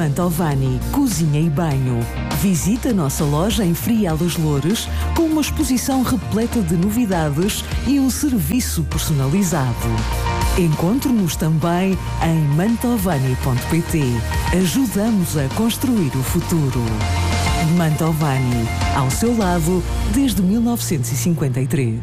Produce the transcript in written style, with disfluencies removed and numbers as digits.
Mantovani Cozinha e Banho. Visita a nossa loja em Frial dos Loures com uma exposição repleta de novidades e um serviço personalizado. Encontre-nos também em mantovani.pt. Ajudamos a construir o futuro. Mantovani, ao seu lado desde 1953.